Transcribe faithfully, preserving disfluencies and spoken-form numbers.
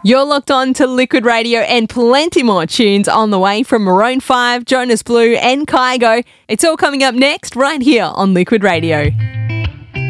You're locked on to Liquid Radio and plenty more tunes on the way from Maroon five, Jonas Blue and Kygo. It's all coming up next right here on Liquid Radio.